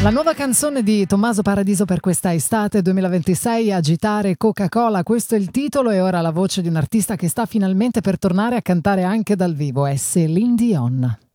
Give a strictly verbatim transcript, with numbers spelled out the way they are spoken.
La nuova canzone di Tommaso Paradiso per questa estate duemilaventisei, Agitare Coca-Cola, questo è il titolo e ora la voce di un artista che sta finalmente per tornare a cantare anche dal vivo, è Céline Dion.